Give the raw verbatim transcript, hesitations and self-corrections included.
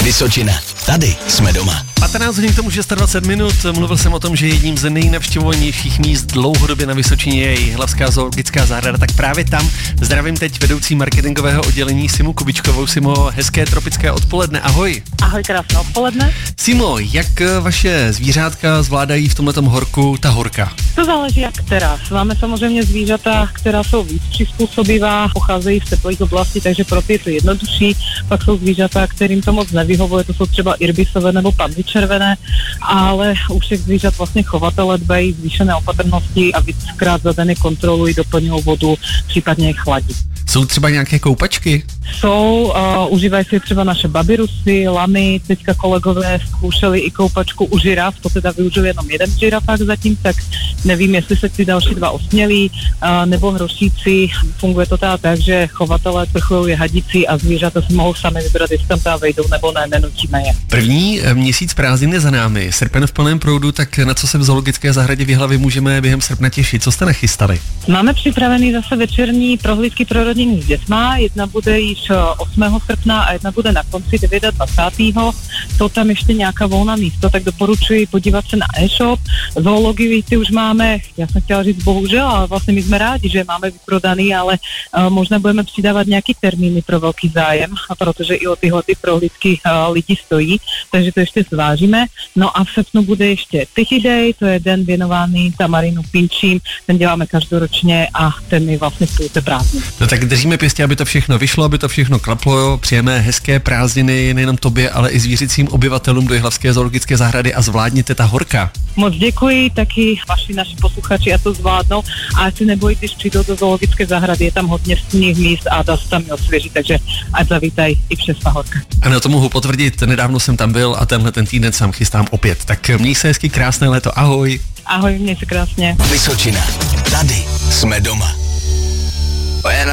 Vysočina. Tady jsme doma. patnáct hodin k tomu dvacet minut. Mluvil jsem o tom, že jedním z nejnavštěvovanějších míst dlouhodobě na Vysočině je Jihlavská zoologická zahrada. Tak právě tam zdravím teď vedoucí marketingového oddělení Simu Kubičkovou. Simo, hezké tropické odpoledne. Ahoj. Ahoj, krásné odpoledne. Simo, jak vaše zvířátka zvládají v tomhletom horku ta horka? To záleží jak která. Máme samozřejmě zvířata, která jsou víc přizpůsobivá, pocházejí z teplých oblastí, takže pro ty je to jednodušší. Pak jsou zvířata, kterým to moc nevyhovuje, to jsou třeba irbisové nebo pandy červené, ale u všech zvířat vlastně chovatele dbají zvýšené opatrnosti a víckrát za den kontrolují, doplňují vodu, případně je chladí. Jsou třeba nějaké koupačky? Jsou, uh, užívají si třeba naše babyrusy, lamy, teďka kolegové zkoušeli i koupačku u žiraf, to teda využil jenom jeden žirafák zatím, tak nevím, jestli se ty další dva osmělí, uh, nebo hrošíci, funguje to teda tak, že chovatelé prchují je hadicí a zvířata si mohou sami vybrat, jestli tam teda vejdou nebo ne, nenutíme je. První měsíc prázdnin je za námi, srpen v plném proudu, tak na co se v zoologické zahradě v Jihlavě můžeme během srpna těšit? Co jste nachystali? Máme připravený zase večerní prohlídky pro rodiny s dětma, jedna bude již osmého srpna a jedna bude na konci dvacátého devátého Jsou tam ještě nějaká volná místo, tak doporučuji podívat se na e-shop. Zoologii ty už máme, já jsem chtěla říct bohužel, ale vlastně my jsme rádi, že máme vyprodaný, ale uh, možná budeme přidávat nějaký termíny pro velký zájem, protože i o tyhle ty prohlídky uh, lidi stojí, takže to ještě zvážíme. No a v srpnu bude ještě Tichý Day, to je den věnovaný tamarínu pinčím, ten děláme každoročně a ten je vlastně v půlce prázdnin. No tak držíme pěstě, aby to všechno vyšlo, aby to všechno klaplo, přejeme hezké prázdniny nejenom tobě, ale i zvířecím obyvatelům do Jihlavské zoologické zahrady a zvládněte ta horka. Moc děkuji, taky vaši naši posluchači a to zvládnou a ať se nebojí, když přijdou do zoologické zahrady, je tam hodně stinných míst a dá se tam i osvěžit, takže ať zavítají i přes ta horka. Ano, to mohu potvrdit, nedávno jsem tam byl a tenhle ten týden sám chystám opět, tak měj se hezky, krásné léto, ahoj. Ahoj, měj se krásně. Vysočina. Tady jsme doma.